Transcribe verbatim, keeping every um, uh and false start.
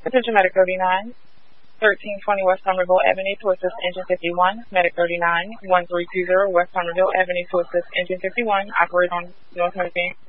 Attention Medic thirty-nine, thirteen twenty West Somerville Avenue to assist Engine fifty-one. Medic thirty-nine, one three two zero West Somerville Avenue to assist Engine fifty-one. Operate on North Meridian.